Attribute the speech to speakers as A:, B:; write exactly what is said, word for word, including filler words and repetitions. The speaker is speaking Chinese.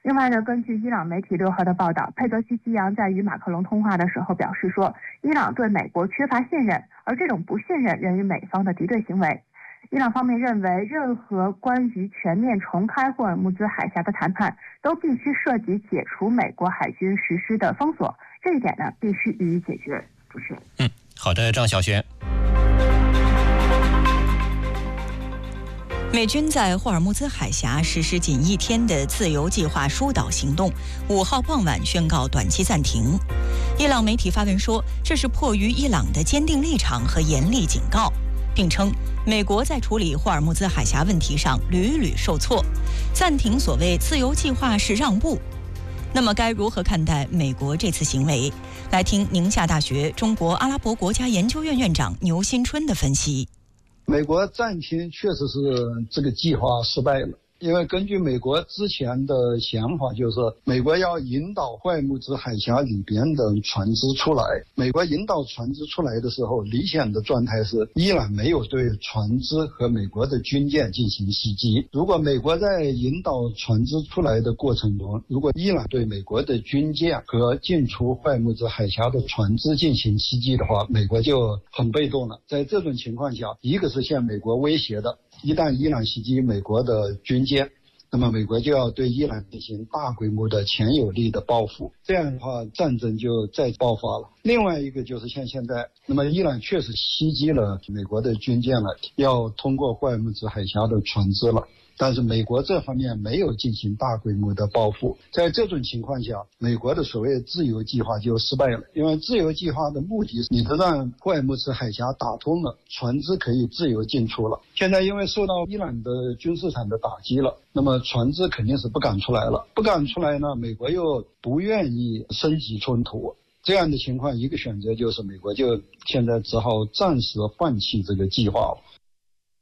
A: 另外呢，根据伊朗媒体六号的报道，佩泽西基扬在与马克龙通话的时候表示说，伊朗对美国缺乏信任，而这种不信任源于美方的敌对行为。伊朗方面认为，任何关于全面重开霍尔木兹海峡的谈判都必须涉及解除美国海军实施的封锁，这一点呢必须予以解决。主持人，
B: 嗯，好的，张晓轩。
C: 美军在霍尔木兹海峡实施仅一天的自由计划疏导行动，五号傍晚宣告短期暂停。伊朗媒体发文说，这是迫于伊朗的坚定立场和严厉警告，并称美国在处理霍尔木兹海峡问题上屡屡受挫，暂停所谓自由计划是让步。那么该如何看待美国这次行为？来听宁夏大学中国阿拉伯国家研究院院长牛新春的分析。
D: 美国暂停确实是这个计划失败了，因为根据美国之前的想法，就是美国要引导霍尔木兹海峡里边的船只出来。美国引导船只出来的时候，理想的状态是伊朗没有对船只和美国的军舰进行袭击。如果美国在引导船只出来的过程中，如果伊朗对美国的军舰和进出霍尔木兹海峡的船只进行袭击的话，美国就很被动了。在这种情况下，一个是向美国威胁的，一旦伊朗袭击美国的军舰，那么美国就要对伊朗进行大规模的强有力的报复，这样的话战争就再爆发了。另外一个就是像现在，那么伊朗确实袭击了美国的军舰了，要通过霍尔木兹海峡的船只了，但是美国这方面没有进行大规模的报复。在这种情况下，美国的所谓自由计划就失败了，因为自由计划的目的是你是让霍尔木兹海峡打通了，船只可以自由进出了。现在因为受到伊朗的军事上的打击了，那么船只肯定是不敢出来了，不敢出来呢，美国又不愿意升级冲突，这样的情况，一个选择就是美国就现在只好暂时放弃这个计划了。